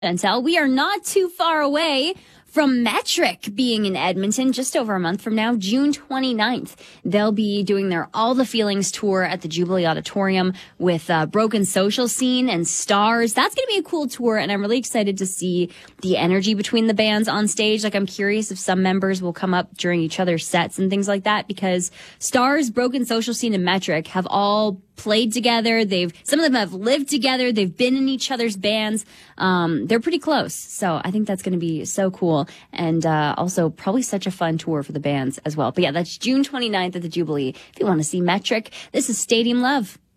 Until we are not too far away from Metric being in Edmonton just over a month from now, June 29th. They'll be doing their All the Feelings tour at the Jubilee Auditorium with Broken Social Scene and Stars. That's going to be a cool tour, and I'm really excited to see the energy between the bands on stage. Like, I'm curious if some members will come up during each other's sets and things like that, because Stars, Broken Social Scene, and Metric have all played together. Some of them have lived together. They've been in each other's bands. They're pretty close. So I think that's going to be so cool. And also probably such a fun tour for the bands as well. But yeah, that's June 29th at the Jubilee. If you want to see Metric, this is Stadium Love.